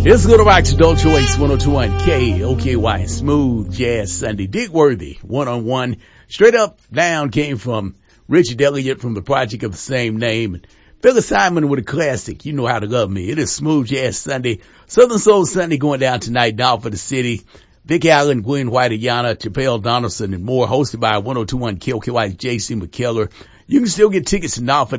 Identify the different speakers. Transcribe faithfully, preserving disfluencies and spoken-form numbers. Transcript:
Speaker 1: It's Little Rock's Adult Choice one oh two point one K O K Y Smooth Jazz Sunday. Dick Worthy, one on one. Straight Up Down came from Richard Elliott from the project of the same name. And Phyllis Simon with a classic, You Know How to Love Me. It is Smooth Jazz Sunday. Southern Soul Sunday going down tonight, down for the city. Vic Allen, Gwen White, Ayana, Chappelle Donaldson, and more. Hosted by one oh two point one K O K Y's J C McKellar. You can still get tickets to Now for